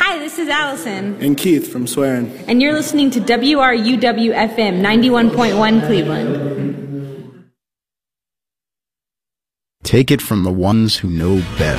Hi, this is Allison. And Keith from Swearin'. And you're listening to WRUW-FM 91.1 Cleveland. Take it from the ones who know best.